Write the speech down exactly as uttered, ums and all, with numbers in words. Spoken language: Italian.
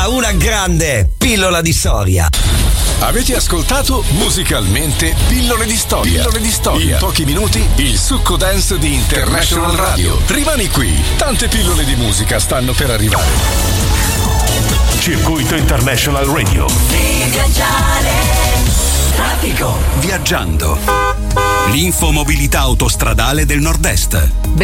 una grande pillola di storia. Avete ascoltato Musicalmente Pillole di Storia. Pillole di Storia. In pochi minuti il succo dance di International Radio. Rimani qui, tante pillole di musica stanno per arrivare. Circuito International Radio. Viaggiare. Traffico. Viaggiando. L'infomobilità autostradale del Nord-Est.